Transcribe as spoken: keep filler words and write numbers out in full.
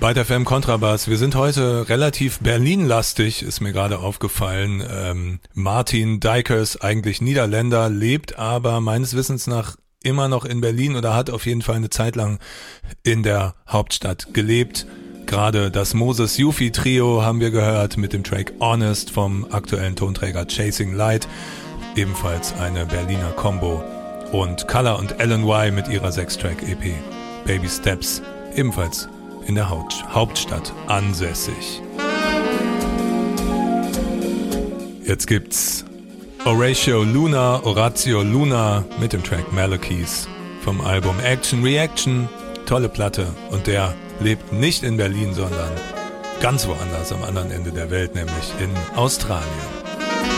Byte F M Kontrabass. Wir sind heute relativ Berlin-lastig, ist mir gerade aufgefallen. Ähm, Martin Dijkers, eigentlich Niederländer, lebt aber meines Wissens nach immer noch in Berlin oder hat auf jeden Fall eine Zeit lang in der Hauptstadt gelebt. Gerade das Moses Yufi Trio haben wir gehört mit dem Track Honest vom aktuellen Tonträger Chasing Light. Ebenfalls eine Berliner Combo. Und Color und Alan Y mit ihrer sechs-Track-E P Baby Steps, ebenfalls in der Hauptstadt ansässig. Jetzt gibt's Horatio Luna, Orazio Luna mit dem Track Malachies vom Album Action Reaction. Tolle Platte. Und der lebt nicht in Berlin, sondern ganz woanders am anderen Ende der Welt, nämlich in Australien.